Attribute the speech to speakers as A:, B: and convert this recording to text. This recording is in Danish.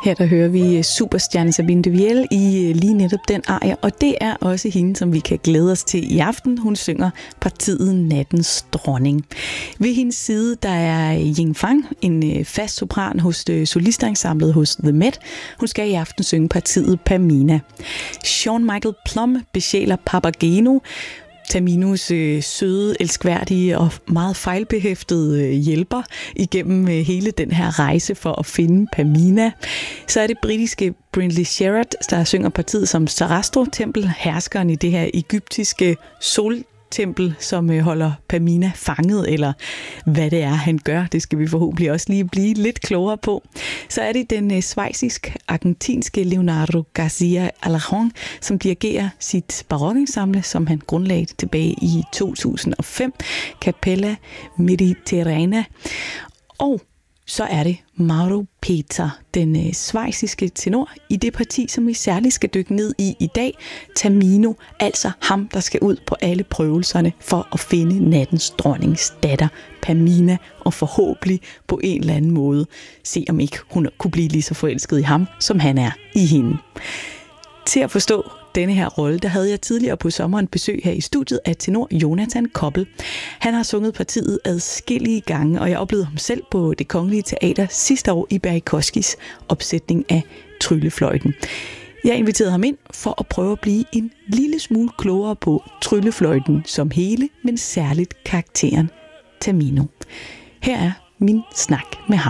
A: Her der hører vi superstjerne Sabine de Viel i lige netop den arie, og det er også hende, som vi kan glæde os til i aften. Hun synger partiet Nattens Dronning. Ved hendes side der er Ying Fang, en fast sopran hos solistensemblet hos The Met. Hun skal i aften synge partiet Pamina. Sean Michael Plum besjæler Papageno, Taminos søde, elskværdige og meget fejlbehæftede hjælper igennem hele den her rejse for at finde Pamina. Så er det britiske Brindley Sherrod, der synger partiet som Sarastro-tempel, herskeren i det her egyptiske soltempel, som holder Pamina fanget, eller hvad det er, han gør. Det skal vi forhåbentlig også lige blive lidt klogere på. Så er det den schweizisk-argentinske Leonardo Garcia Alarcón, som dirigerer sit barokensemble, som han grundlagde tilbage i 2005, Capella Mediterrana. Og så er det Mauro Peter, den schweiziske tenor, i det parti, som vi særligt skal dykke ned i dag, Tamino, altså ham, der skal ud på alle prøvelserne for at finde nattens dronnings datter, Pamina, og forhåbentlig på en eller anden måde se, om ikke hun kunne blive lige så forelsket i ham, som han er i hende. Til at forstå denne her rolle, der havde jeg tidligere på sommeren besøg her i studiet af tenor Jonathan Koppel. Han har sunget partiet adskillige gange, og jeg oplevede ham selv på Det Kongelige Teater sidste år i Berikoskis opsætning af Tryllefløjten. Jeg inviterede ham ind for at prøve at blive en lille smule klogere på Tryllefløjten som hele, men særligt karakteren Tamino. Her er min snak med ham.